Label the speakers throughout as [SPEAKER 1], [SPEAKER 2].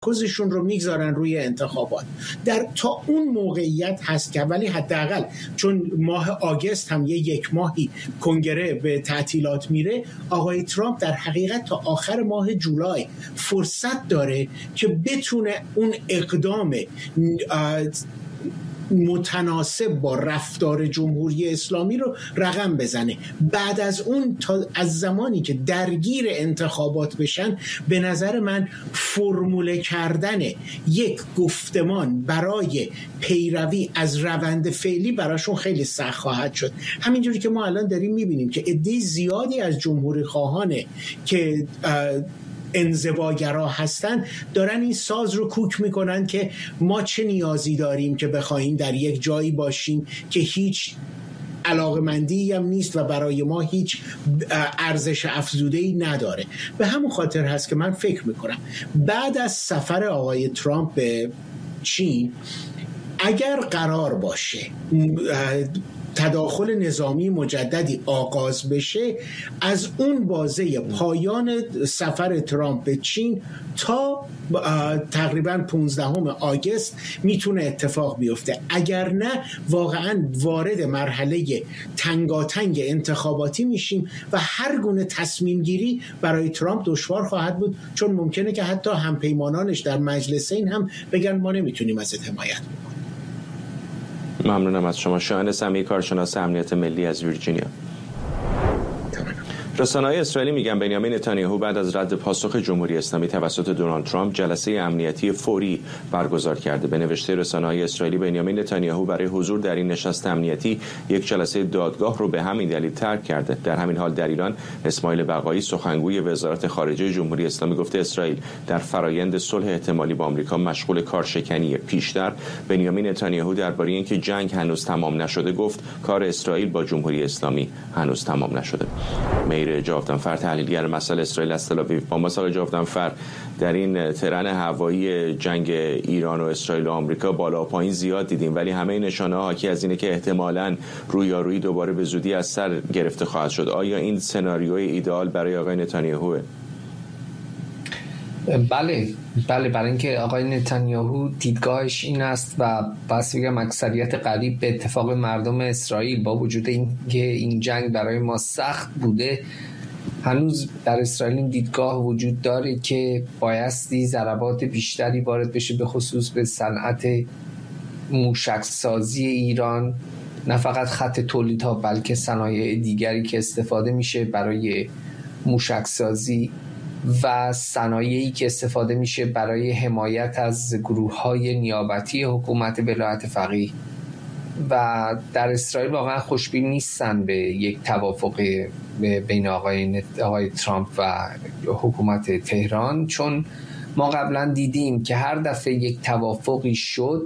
[SPEAKER 1] تمرکزشون رو میگذارن روی انتخابات. تا اون موقعیت هست که ولی حداقل چون ماه آگست هم یک ماهی کنگره به تعطیلات میره، آقای ترامپ در حقیقت تا آخر ماه جولای فرصت داره که بتونه اون اقدام متناسب با رفتار جمهوری اسلامی رو رقم بزنه. بعد از اون از زمانی که درگیر انتخابات بشن، به نظر من فرموله کردن یک گفتمان برای پیروی از روند فعلی براشون خیلی سخت خواهد شد. همینجوری که ما الان داریم میبینیم که عده زیادی از جمهوری خواهانه که انزواگرا هستن دارن این ساز رو کوک میکنن که ما چه نیازی داریم که بخوایم در یک جایی باشیم که هیچ علاقمندی هم نیست و برای ما هیچ ارزش افزوده‌ای نداره. به همون خاطر هست که من فکر میکنم بعد از سفر آقای ترامپ به چین، اگر قرار باشه تداخل نظامی مجددی آغاز بشه، از اون بازه پایان سفر ترامپ به چین تا تقریبا 15 آگوست میتونه اتفاق بیفته. اگر نه واقعا وارد مرحله تنگاتنگ انتخاباتی میشیم و هر گونه تصمیم گیری برای ترامپ دشوار خواهد بود، چون ممکنه که حتی همپیمانانش در مجلسین هم بگن ما نمیتونیم ازت حمایت بکنیم.
[SPEAKER 2] ممنونم از شما. شاهین سمیعی، کارشناس امنیت ملی از ویرجینیا. رسانه‌های اسرائیلی میگن بنیامین نتانیاهو بعد از رد پاسخ جمهوری اسلامی توسط دونالد ترامپ جلسه امنیتی فوری برگزار کرده. به نوشته رسانه‌های اسرائیلی، بنیامین نتانیاهو برای حضور در این نشست امنیتی یک جلسه دادگاه رو به همین دلیل ترک کرده. در همین حال در ایران اسماعیل بقایی سخنگوی وزارت خارجه جمهوری اسلامی گفته اسرائیل در فرایند صلح احتمالی با آمریکا مشغول کارشکنی. پیشتر بنیامین نتانیاهو درباره اینکه جنگ هنوز تمام نشده گفت کار اسرائیل با جمهوری اسلامی هنوز تمام نشده. جاودانفر، تحلیلگر مسائل اسرائیل از تل‌آویو. با مسائل جاودانفر، در این ترن هوایی جنگ ایران و اسرائیل و آمریکا بالا و پایین زیاد دیدیم، ولی همه نشانه‌ها حاکی از اینه که احتمالاً رویارویی دوباره به زودی از سر گرفته خواهد شد. آیا این سناریوی ایدئال برای آقای نتانیاهوه؟
[SPEAKER 3] بله، برای اینکه آقای نتانیاهو دیدگاهش این است و بس بگم اکثریت قریب به اتفاق مردم اسرائیل، با وجود اینکه این جنگ برای ما سخت بوده، هنوز در اسرائیل این دیدگاه وجود داره که بایستی ضربات بیشتری وارد بشه، به خصوص به صنعت موشک سازی ایران، نه فقط خط تولیدها بلکه صنایع دیگری که استفاده میشه برای موشک سازی و صنایعی که استفاده میشه برای حمایت از گروه‌های نیابتی حکومت ولایت فقیه. و در اسرائیل واقعا خوشبین نیستن به یک توافق بین آقای ترامپ و حکومت تهران، چون ما قبلا دیدیم که هر دفعه یک توافقی شد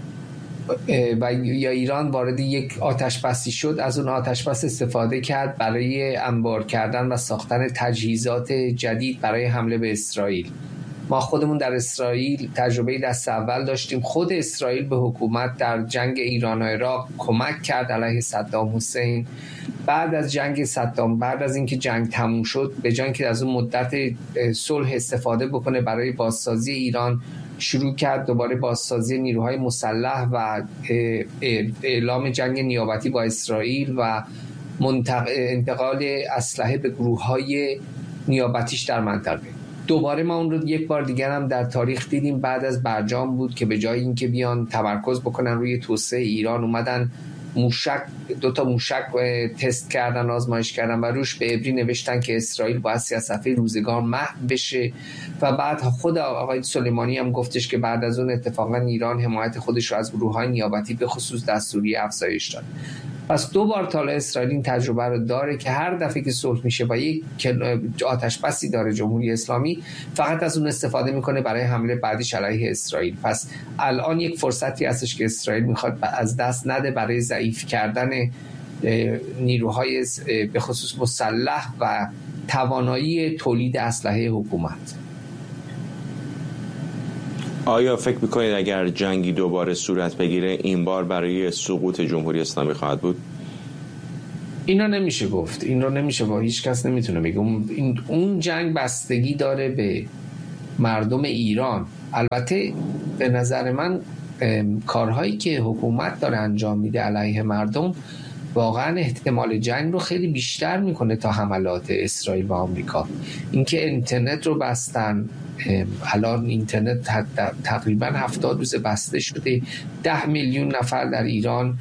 [SPEAKER 3] و یا ایران وارد یک آتشبسی شد، از اون آتشبس استفاده کرد برای انبار کردن و ساختن تجهیزات جدید برای حمله به اسرائیل. ما خودمون در اسرائیل تجربه دست اول داشتیم. خود اسرائیل به حکومت در جنگ ایران و عراق کمک کرد علیه صدام حسین. بعد از جنگ صدام، بعد از اینکه جنگ تموم شد، به جای اینکه از اون مدت صلح استفاده بکنه برای بازسازی ایران، شروع کرد دوباره بازسازی نیروهای مسلح و اعلام جنگ نیابتی با اسرائیل و انتقال اسلحه به گروه‌های نیابتیش در منطقه. دوباره ما اون رو یک بار دیگر هم در تاریخ دیدیم. بعد از برجام بود که به جای اینکه بیان تمرکز بکنن روی توسعه ایران، اومدن دو تا موشک تست کردن، آزمایش کردن و روش به عبری نوشتن که اسرائیل باید از صفحه روزگار محو بشه. و بعد خود آقای سلیمانی هم گفتش که بعد از اون اتفاقا ایران حمایت خودش رو از گروه‌های نیابتی به خصوص دستوری افزایش داد. پس دو بار تا اسرائیل این تجربه رو داره که هر دفعه که صلح میشه با یک آتش بسی داره جمهوری اسلامی، فقط از اون استفاده میکنه برای حمله بعدیش علیه اسرائیل. پس الان یک فرصتی هستش که اسرائیل میخواد از دست نده برای ضعیف کردن نیروهای به خصوص مسلح و توانایی تولید اسلحه حکومت.
[SPEAKER 2] آیا فکر میکنید اگر جنگی دوباره صورت بگیره این بار برای سقوط جمهوری اسلامی خواهد بود؟
[SPEAKER 3] اینا نمیشه گفت، این رو نمیشه با هیچ کس نمیتونه بگه. اون جنگ بستگی داره به مردم ایران. البته به نظر من کارهایی که حکومت داره انجام میده علیه مردم واقعا احتمال جنگ رو خیلی بیشتر میکنه تا حملات اسرائیل و آمریکا. اینکه اینترنت رو بستن، الان اینترنت تقریبا 70 روز بسته شده، 10 میلیون نفر در ایران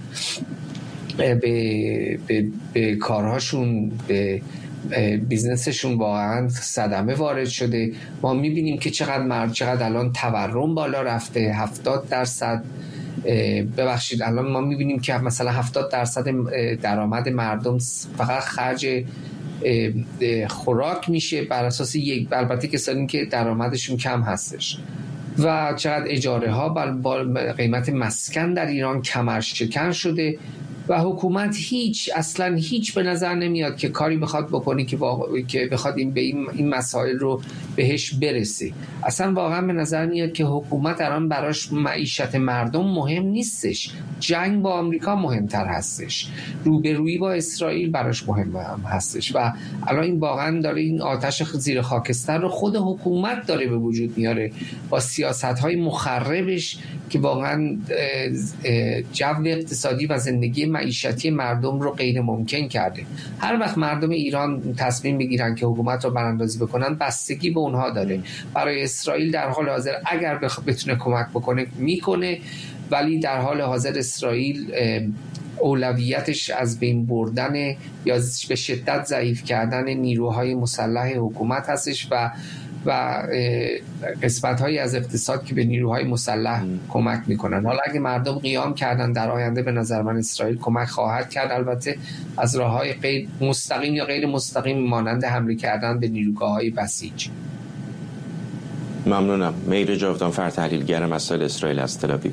[SPEAKER 3] به کارهاشون، به بیزنسشون واقعا صدمه وارد شده. ما میبینیم که چقدر الان تورم بالا رفته، 70%. ببخشید الان ما میبینیم که مثلا 70% درآمد مردم فقط خرج خوراک میشه بر اساس البته کسانی که درآمدشون کم هستش، و چقدر اجاره ها قیمت مسکن در ایران کمرشکن شده و حکومت اصلا هیچ به نظر نمیاد که کاری بخواد بکنه که بخواد به این مسائل رو بهش برسه. اصلا واقعا به نظر میاد که حکومت الان براش معیشت مردم مهم نیستش، جنگ با آمریکا مهمتر هستش، روبرویی با اسرائیل براش مهم هستش و الان این واقعا داره این آتش زیر خاکستر رو خود حکومت داره به وجود میاره با سیاست‌های مخربش که واقعا جو اقتصادی و زندگی معیشتی مردم رو غیر ممکن کرده. هر وقت مردم ایران تصمیم بگیرن که حکومت رو براندازی بکنن بستگی به اونها داره. برای اسرائیل در حال حاضر اگر بتونه کمک بکنه میکنه، ولی در حال حاضر اسرائیل اولویتش از بین بردن یا به شدت ضعیف کردن نیروهای مسلح حکومت هستش و قسمت‌هایی از اقتصاد که به نیروهای مسلح کمک میکنن. حالا اگه مردم قیام کردن در آینده به نظر من اسرائیل کمک خواهد کرد، البته از راه‌های غیر مستقیم یا غیر مستقیم مانند حمله کردن به نیروگاه‌های بسیج.
[SPEAKER 2] ممنونم. مهر جاودانفر، تحلیلگر مسائل اسرائیل از تل‌آویو.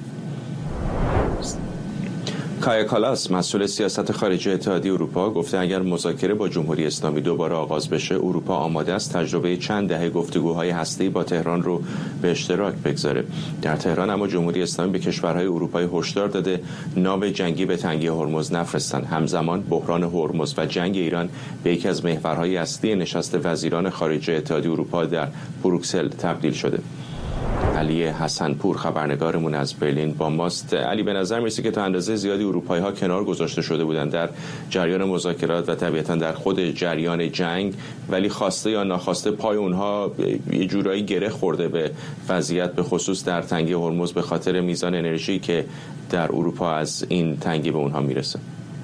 [SPEAKER 2] کایا کالاس، مسئول سیاست خارجی اتحادیه اروپا، گفته اگر مذاکره با جمهوری اسلامی دوباره آغاز بشه، اروپا آماده است تجربه چند دهه گفتگوهای هسته‌ای با تهران رو به اشتراک بگذاره. در تهران اما جمهوری اسلامی به کشورهای اروپایی هشدار داده ناو جنگی به تنگه هرمز نفرستن. همزمان بحران هرمز و جنگ ایران به یکی از محورهای اصلی نشست وزیران خارجه اتحادیه اروپا در بروکسل تبدیل شده. علی حسنپور خبرنگارمون از برلین با ماست. علی، به نظر میرسه که تا اندازه زیادی اروپایی ها کنار گذاشته شده بودند در جریان مذاکرات و طبیعتا در خود جریان جنگ، ولی خواسته یا ناخواسته پای اونها یه جورایی گره خورده به وضعیت، به خصوص در تنگه هرمز به خاطر میزان انرژی که در اروپا از این تنگه به اونها میرسه.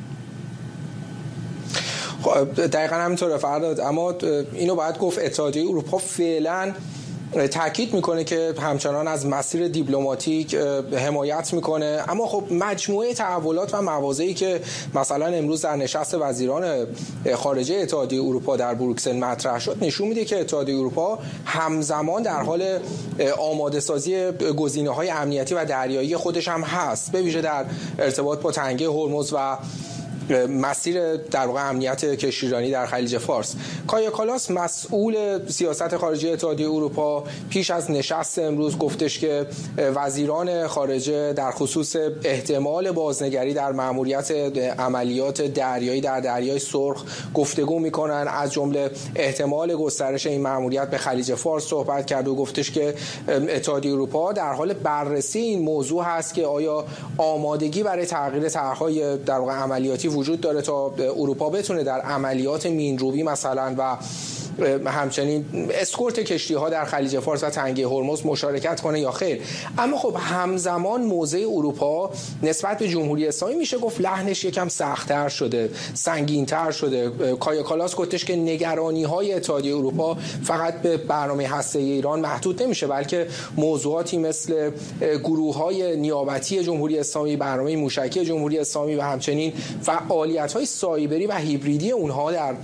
[SPEAKER 4] دقیقا همینطوره فرداد، اما اینو باید گفت اتحادیه اروپا فعلا تاکید میکنه که همچنان از مسیر دیپلماتیک حمایت میکنه، اما خب مجموعه تحولات و مواضعی که مثلا امروز در نشست وزیران خارجه اتحادیه اروپا در بروکسل مطرح شد نشون میده که اتحادیه اروپا همزمان در حال آماده سازی گزینه‌های امنیتی و دریایی خودش هم هست، به ویژه در ارتباط با تنگه هرمز و مسیر در واقع امنیت کشتیرانی در خلیج فارس. کایا کالاس، مسئول سیاست خارجی اتحادیه اروپا، پیش از نشست امروز گفتش که وزیران خارجه در خصوص احتمال بازنگری در مأموریت عملیات دریایی در دریای سرخ گفتگو میکنن، از جمله احتمال گسترش این مأموریت به خلیج فارس صحبت کرد و گفتش که اتحادیه اروپا در حال بررسی این موضوع هست که آیا آمادگی برای تغییر طرح‌های در واقع عملیاتی وجود داره تا اروپا بتونه در عملیات مین‌روبی مثلا و همچنین اسکورت کشتی ها در خلیج فارس و تنگه هرمز مشارکت کنه یا خیر. اما خب همزمان موضع اروپا نسبت به جمهوری اسلامی میشه گفت لحنش یکم سخت‌تر شده، سنگین‌تر شده. کایا کالاس گفتش که نگرانی های اتحادیه اروپا فقط به برنامه هسته‌ای ایران محدود نمیشه، بلکه موضوعاتی مثل گروه‌های نیابتی جمهوری اسلامی، برنامه موشکی جمهوری اسلامی و همچنین فعالیت‌های سایبری و هیبریدی اونها در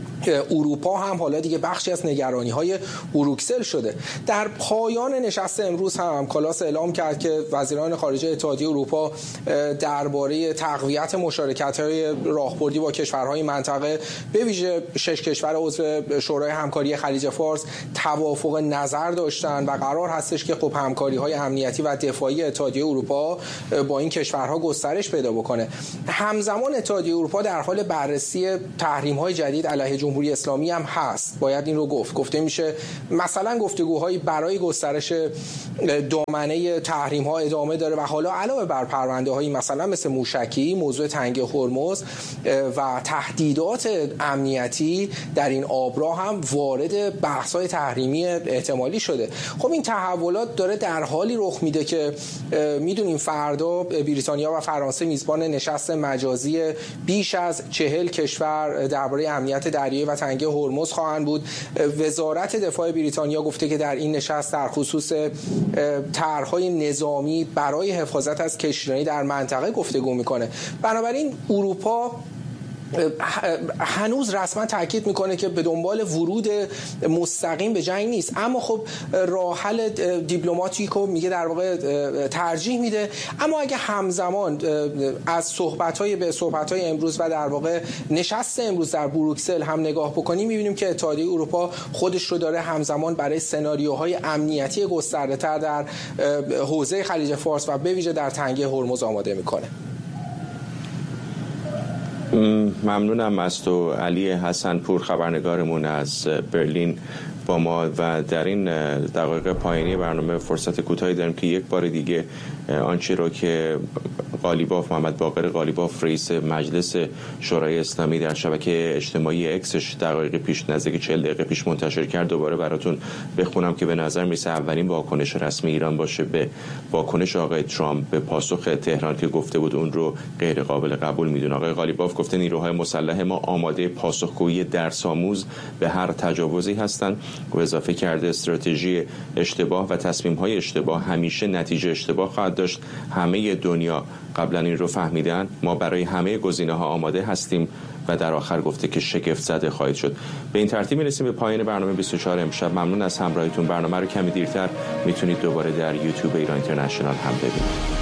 [SPEAKER 4] اروپا هم حالا دیگه بخشی از نگرانی‌های بروکسل شده. در پایان نشست امروز هم کالاس اعلام کرد که وزیران خارجه اتحادیه اروپا درباره تقویت مشارکت‌های راهبردی با کشورهای منطقه به ویژه 6 کشور عضو شورای همکاری خلیج فارس توافق نظر داشتن و قرار هستش که خب همکاری‌های امنیتی و دفاعی اتحادیه اروپا با این کشورها گسترش پیدا بکنه. همزمان اتحادیه اروپا در حال بررسی تحریم‌های جدید علیه جمهوری اسلامی هم هست، باید این رو گفته میشه مثلا گفتگوهایی برای گسترش دامنه تحریم ها ادامه داره و حالا علاوه بر پرونده هایی مثلا مثل موشکی، موضوع تنگه هرمز و تهدیدات امنیتی در این آبراه هم وارد بحث های تحریمی احتمالی شده. خب این تحولات داره در حالی رخ میده که میدونیم فردا بریتانیا و فرانسه میزبان نشست مجازی بیش از 40 کشور درباره امنیت دریایی و تنگه هرمز خواهند بود. وزارت دفاع بریتانیا گفته که در این نشست در خصوص طرح‌های نظامی برای حفاظت از کشتیرانی در منطقه گفتگو میکنه. بنابراین اروپا هنوز رسما تاکید میکنه که به دنبال ورود مستقیم به جنگ نیست، اما خب راه حل دیپلماتیکو میگه در واقع ترجیح میده. اما اگه همزمان از صحبت‌های امروز و در واقع نشست امروز در بروکسل هم نگاه بکنیم، میبینیم که اتحادیه اروپا خودش رو داره همزمان برای سناریوهای امنیتی گسترده‌تر در حوزه خلیج فارس و به ویژه در تنگه هرمز آماده میکنه.
[SPEAKER 2] ممنونم از تو علی حسن‌پور، خبرنگارمون از برلین با ما. و در این دقایق پایانی برنامه فرصت کوتاهی داریم که یک بار دیگه آنچه رو که محمد باقر قالیباف رئیس مجلس شورای اسلامی در شبکه اجتماعی اکسش دقایق پیش، نزدیک 40 دقیقه پیش منتشر کرد دوباره براتون بخونم که به نظر میرسه اولین واکنش رسمی ایران باشه به واکنش آقای ترامپ به پاسخ تهران که گفته بود اون رو غیر قابل قبول میدونه. آقای قالیباف گفته نیروهای مسلح ما آماده پاسخگویی درس‌آموز به هر تجاوزی هستند و اضافه کرده استراتژی اشتباه و تصمیم‌های اشتباه همیشه نتیجه اشتباه خواهد داشت. همه دنیا قبلا این رو فهمیدن، ما برای همه گزینه‌ها آماده هستیم و در آخر گفته که شگفت زده خواهید شد. به این ترتیب میرسیم به پایان برنامه 24 امشب. ممنون از همراهیتون. برنامه رو کمی دیرتر میتونید دوباره در یوتیوب ایران اینترنشنال هم ببینید.